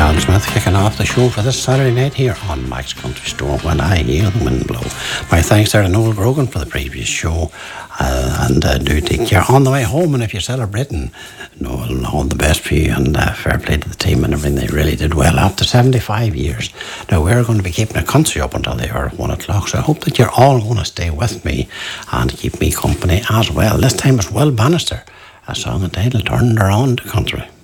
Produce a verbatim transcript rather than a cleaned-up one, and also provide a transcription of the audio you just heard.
Alan Smith kicking off the show for this Saturday night here on Mac's Country Store when I hear the wind blow. My thanks there to Noel Grogan for the previous show, uh, and uh, do take care on the way home. And if you're celebrating, Noel, all the best for you, and uh, fair play to the team and everything. They really did well after seventy-five years. Now we're going to be keeping the country up until the hour of one o'clock, so I hope that you're all going to stay with me and keep me company as well. This time it's Will Bannister, a song entitled Turned Around the Country.